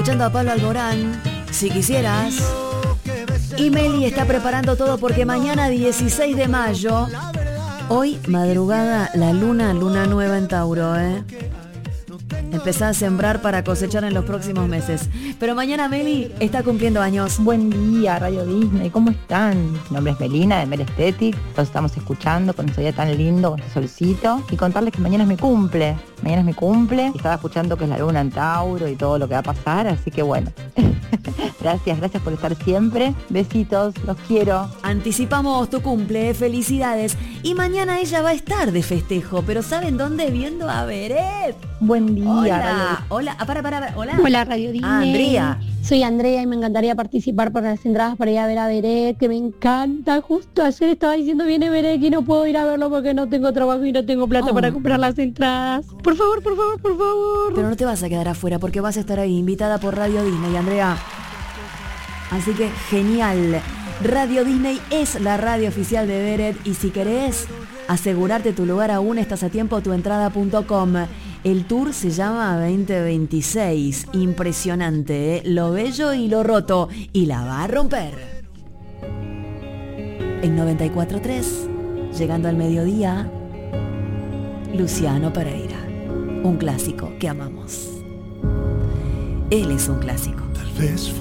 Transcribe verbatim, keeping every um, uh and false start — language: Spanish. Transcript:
Escuchando a Pablo Alborán, si quisieras. Y Meli está preparando todo porque mañana dieciséis de mayo, hoy madrugada la luna, luna nueva en Tauro, ¿eh? Empezá a sembrar para cosechar en los próximos meses. Pero mañana Meli está cumpliendo años. Buen día, Radio Disney, ¿cómo están? Mi nombre es Melina de Mel Aesthetic. Los estamos escuchando con este día tan lindo, con este solcito. Y contarles que mañana es mi cumple. Mañana es mi cumple. Y estaba escuchando que es la luna en Tauro y todo lo que va a pasar. Así que bueno. Gracias, gracias por estar siempre. Besitos, los quiero. Anticipamos tu cumple, felicidades. Y mañana ella va a estar de festejo. Pero ¿saben dónde? Viendo a Beret. Buen día. Hola, Radio... hola, ah, para, para, para, hola. Hola, Radio Disney. Ah, Andrea. Soy Andrea y me encantaría participar por las entradas para ir a ver a Beret, que me encanta. Justo ayer estaba diciendo viene Beret y no puedo ir a verlo porque no tengo trabajo y no tengo plata Oh. para comprar las entradas. Por favor, por favor, por favor. Pero no te vas a quedar afuera porque vas a estar ahí, invitada por Radio Disney, Andrea. Así que genial. Radio Disney es la radio oficial de Beret y si querés asegurarte tu lugar aún estás a tiempo tuentrada punto com. El tour se llama veinte veintiséis. Impresionante, ¿eh? Lo bello y lo roto. Y la va a romper. En noventa y cuatro punto tres, llegando al mediodía, Luciano Pereira. Un clásico que amamos. Él es un clásico. Tal vez fue